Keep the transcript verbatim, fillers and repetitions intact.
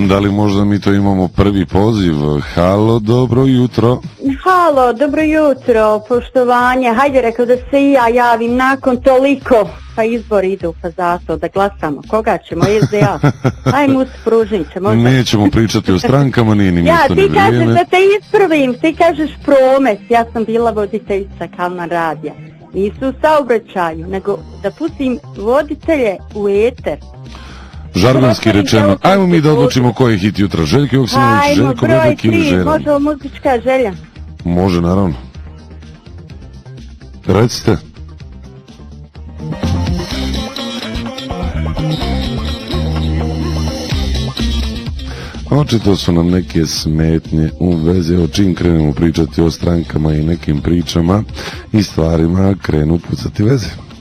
Da li možda mi to imamo prvi poziv? Halo, dobro jutro. Halo, dobro jutro, poštovanje. Hajde, rekao da se i ja javim nakon toliko. Pa izbori idu, pa zato da glasamo. Koga ćemo? S D A. Ajmo uz pružniće, možda. Nećemo pričati o strankama, nije ni mjesto ja, ni vrijeme. Ja, ti kažeš da te ispravim, ti kažeš promet. Ja sam bila voditeljica Kalman radija. Nisu u saobraćaju, nego da pustim voditelje u eter. Žargonski rečeno, ajmo mi da odlučimo koji je hit jutra. Željko Joksimović, Željko Bebek ili Žeran? Može li muzička želja? Može, naravno. Recite. Očito su nam neke smetnje u vezi o čim krenemo pričati o strankama i nekim pričama i stvarima krenu pucati veze.